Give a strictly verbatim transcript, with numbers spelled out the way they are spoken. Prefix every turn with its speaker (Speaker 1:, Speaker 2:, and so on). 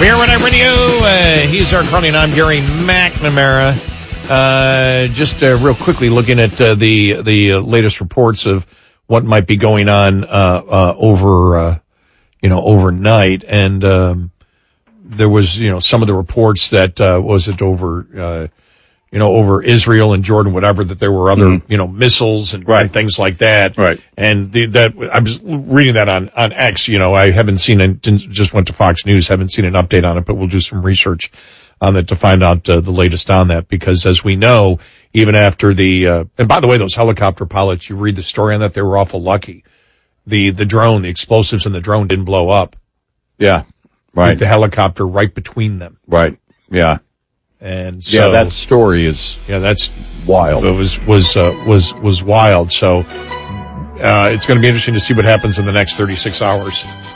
Speaker 1: Beer When I Radio. Uh, he's our Carly, and I'm Gary McNamara. Uh, just uh, real quickly looking at uh, the the uh, latest reports of what might be going on uh, uh, over uh, you know overnight, and um, there was you know some of the reports that uh, was it over uh, you know over Israel and Jordan, whatever, that there were other mm-hmm. you know missiles and,
Speaker 2: right.
Speaker 1: and things like that,
Speaker 2: right?
Speaker 1: And the, that I was reading that on on X. You know, I haven't seen it. Just went to Fox News. Haven't seen an update on it, but we'll do some research on it to find out uh, the latest on that, because as we know, even after the, uh, and by the way, those helicopter pilots, you read the story on that, they were awful lucky. The, the drone, the explosives in the drone didn't blow up.
Speaker 2: Yeah. Right.
Speaker 1: With the helicopter right between them.
Speaker 2: Right. Yeah.
Speaker 1: And so.
Speaker 2: Yeah, that story is.
Speaker 1: Yeah, that's
Speaker 2: wild.
Speaker 1: It was, was, uh, was, was wild. So, uh, it's going to be interesting to see what happens in the next thirty-six hours.